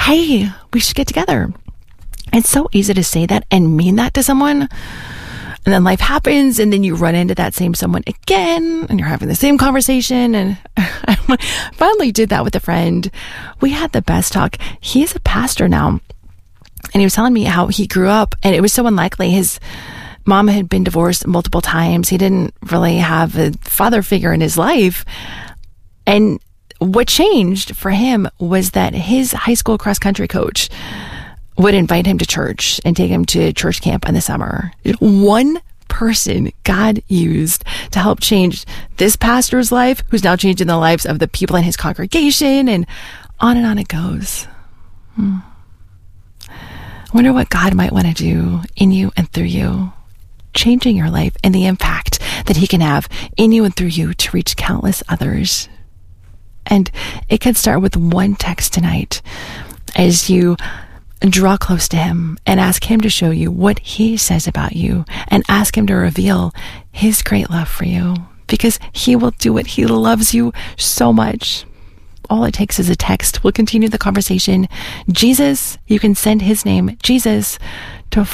hey, we should get together. It's so easy to say that and mean that to someone. And then life happens, and then you run into that same someone again, and you're having the same conversation. And I finally did that with a friend. We had the best talk. He's a pastor now, and he was telling me how he grew up, and it was so unlikely. His mom had been divorced multiple times. He didn't really have a father figure in his life. And what changed for him was that his high school cross country coach would invite him to church and take him to church camp in the summer. One person God used to help change this pastor's life, who's now changing the lives of the people in his congregation, and on it goes. I wonder what God might want to do in you and through you, changing your life and the impact that he can have in you and through you to reach countless others. And it could start with one text tonight as you draw close to him and ask him to show you what he says about you, and ask him to reveal his great love for you, because he will do it. He loves you so much. All it takes is a text. We'll continue the conversation. Jesus, you can send his name, Jesus, to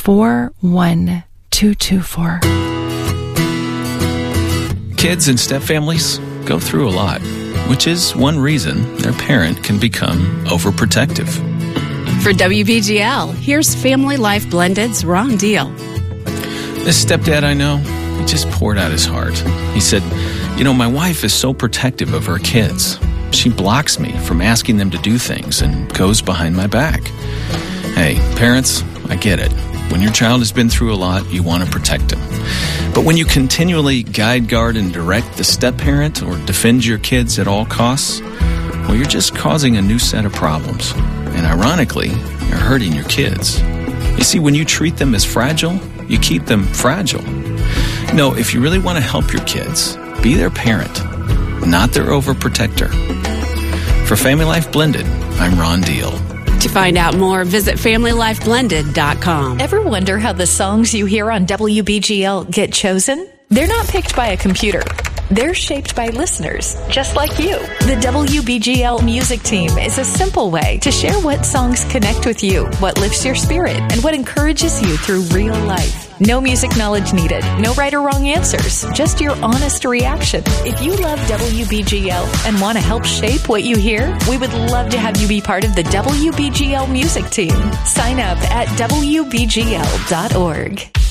41224. Kids and stepfamilies go through a lot, which is one reason their parent can become overprotective. For WBGL, here's Family Life Blended's Ron Deal. This stepdad I know, he just poured out his heart. He said, my wife is so protective of her kids. She blocks me from asking them to do things and goes behind my back. Hey, parents, I get it. When your child has been through a lot, you want to protect them. But when you continually guide, guard, and direct the step-parent or defend your kids at all costs, well, you're just causing a new set of problems. And ironically, you're hurting your kids. You see, when you treat them as fragile, you keep them fragile. No, if you really want to help your kids, be their parent, not their overprotector. For Family Life Blended, I'm Ron Deal. To find out more, visit FamilyLifeBlended.com. Ever wonder how the songs you hear on WBGL get chosen? They're not picked by a computer. They're shaped by listeners, just like you. The WBGL music team is a simple way to share what songs connect with you, what lifts your spirit, and what encourages you through real life. No music knowledge needed, no right or wrong answers, just your honest reaction. If you love WBGL and want to help shape what you hear, we would love to have you be part of the WBGL music team. Sign up at WBGL.org.